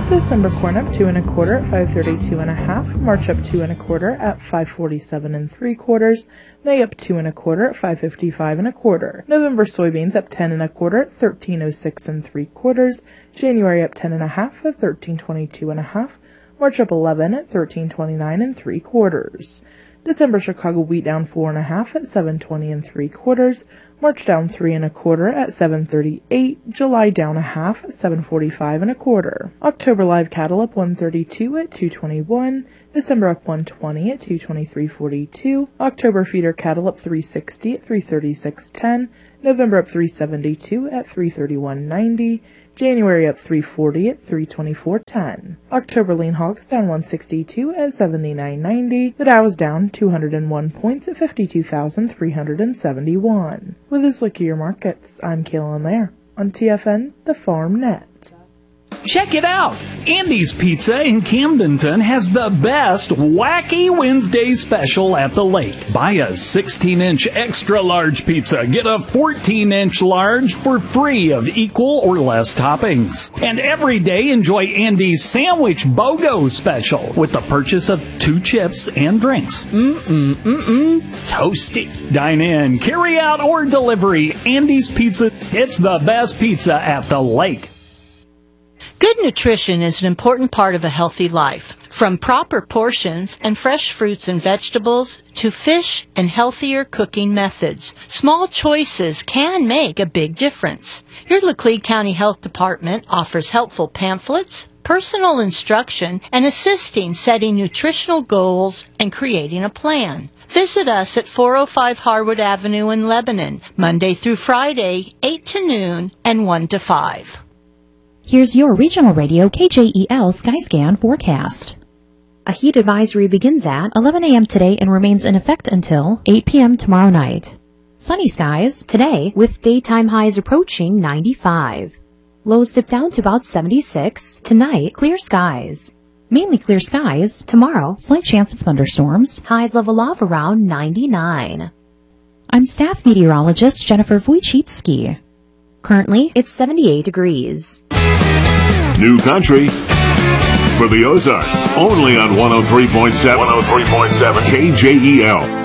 December corn up 2 1/4 at 532 1/2. March up 2 1/4 at 547 3/4. May up 2 1/4 at 555 1/4. November soybeans up 10 1/4 at 1306 3/4. January up 10 1/2 at 1322 1/2. March up 11 at 1329 3/4. December Chicago wheat down 4 1/2 at 720 3/4. March down 3 1/4 at 738. July down 1/2 at 745 1/4. October live cattle up 132 at 221. December up 120 at 223.42. October feeder cattle up 360 at 336.10. November up 372 at 331.90. January up 340 at 324.10. October lean hogs down 162 at 79.90. The Dow is down 201 points at 52,371. With this look at your markets, I'm Kaylin Lair on TFN, the Farm Net. Check it out! Andy's Pizza in Camdenton has the best Wacky Wednesday special at the lake. Buy a 16-inch extra large pizza, get a 14-inch large for free of equal or less toppings. And every day enjoy Andy's Sandwich BOGO special with the purchase of 2 chips and drinks. Toasty. Dine in, carry out, or delivery. Andy's Pizza, it's the best pizza at the lake. Good nutrition is an important part of a healthy life. From proper portions and fresh fruits and vegetables to fish and healthier cooking methods, small choices can make a big difference. Your Laclede County Health Department offers helpful pamphlets, personal instruction, and assisting setting nutritional goals and creating a plan. Visit us at 405 Harwood Avenue in Lebanon, Monday through Friday, 8 to noon and 1 to 5. Here's your regional radio KJEL Skyscan forecast. A heat advisory begins at 11 a.m. today and remains in effect until 8 p.m. tomorrow night. Sunny skies today with daytime highs approaching 95. Lows dip down to about 76. Tonight, clear skies. Mainly clear skies. Tomorrow, slight chance of thunderstorms. Highs level off around 99. I'm staff meteorologist Jennifer Wojcicki. Currently, it's 78 degrees. New country for the Ozarks, only on 103.7 KJEL.